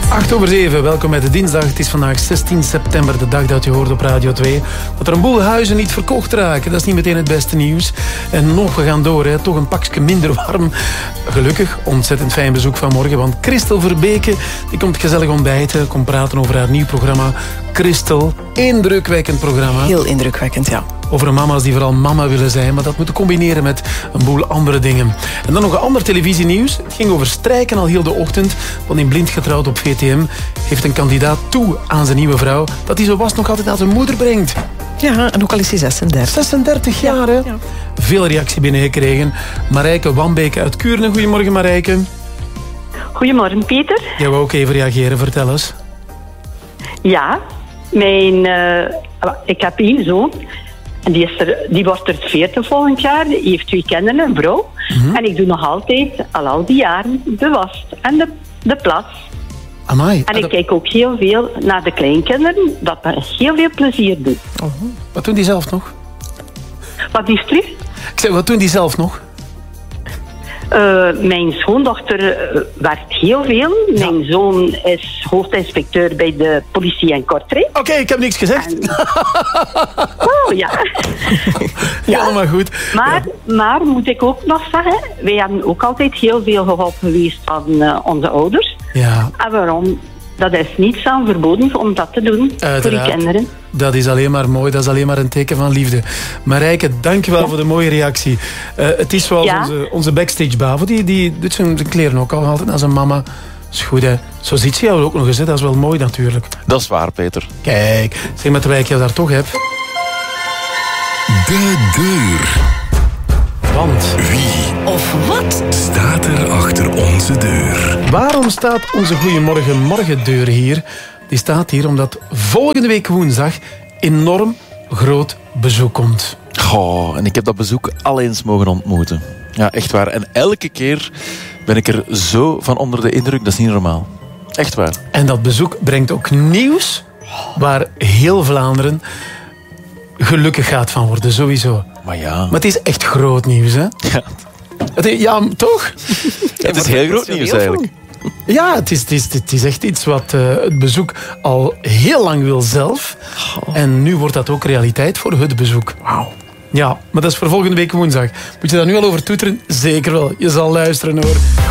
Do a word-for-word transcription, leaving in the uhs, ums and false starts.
acht over zeven, welkom bij de dinsdag. Het is vandaag zestien september, de dag dat je hoort op Radio twee. Dat er een boel huizen niet verkocht raken, dat is niet meteen het beste nieuws. En nog, we gaan door, hè. Toch een pakje minder warm. Gelukkig, ontzettend fijn bezoek vanmorgen, want Christel Verbeke die komt gezellig ontbijten, komt praten over haar nieuw programma. Christel, indrukwekkend programma. Heel indrukwekkend, ja. Over mama's die vooral mama willen zijn, maar dat moeten combineren met een boel andere dingen. En dan nog een ander televisienieuws. Het ging over strijken al heel de ochtend. Want in Blind Getrouwd op V T M geeft een kandidaat toe aan zijn nieuwe vrouw dat hij zo was nog altijd aan zijn moeder brengt. Ja, en ook al is hij zesendertig. zesendertig jaar, hè? Ja. Veel reactie binnengekregen. Marijke Wambeke uit Kuurne. Goedemorgen, Marijke. Goedemorgen, Pieter. Jij wou ook even reageren, vertel eens. Ja, mijn, uh, ik heb één zoon. En die, is er, die wordt er veertig volgend jaar. Die heeft twee kinderen en een vrouw. Mm-hmm. En ik doe nog altijd, al al die jaren, de was en de, de plas. Amai. En ik dat... kijk ook heel veel naar de kleinkinderen. Dat me heel veel plezier doet. Oh. Wat doen die zelf nog? Wat is terug? Ik zeg, wat doen die zelf nog? Uh, mijn schoondochter uh, werkt heel veel. Ja. Mijn zoon is hoofdinspecteur bij de politie in Kortrijk. Oké, okay, ik heb niks gezegd. En... Oh, ja. Ja, maar goed. Maar, ja. maar moet ik ook nog zeggen, wij hebben ook altijd heel veel geholpen geweest aan uh, onze ouders. Ja. En waarom? Dat is niets aan verboden om dat te doen. Uiteraard. Voor die kinderen. Dat is alleen maar mooi, dat is alleen maar een teken van liefde. Marijke, dank je wel ja. voor de mooie reactie. Uh, het is zoals ja. onze, onze backstage Bavo, die, die doet zijn kleren ook al altijd aan zijn mama. Dat is goed, hè. Zo ziet ze jou ook nog eens, hè. Dat is wel mooi natuurlijk. Dat is waar, Peter. Kijk, zeg maar terwijl ik jou daar toch heb. De deur. Want wie of wat staat er achter onze deur? Waarom staat onze Goeiemorgen Morgendeur hier? Die staat hier omdat volgende week woensdag enorm groot bezoek komt. Goh, en ik heb dat bezoek al eens mogen ontmoeten. Ja, echt waar. En elke keer ben ik er zo van onder de indruk, dat is niet normaal. Echt waar. En dat bezoek brengt ook nieuws waar heel Vlaanderen gelukkig gaat van worden, sowieso. Maar ja. Maar het is echt groot nieuws, hè? Ja, het is, ja toch? Het is heel groot nieuws eigenlijk. Ja, het is, het, is, het is echt iets wat uh, het bezoek al heel lang wil zelf. Oh. En nu wordt dat ook realiteit voor het bezoek. Wauw. Ja, maar dat is voor volgende week woensdag. Moet je daar nu al over toeteren? Zeker wel. Je zal luisteren, hoor.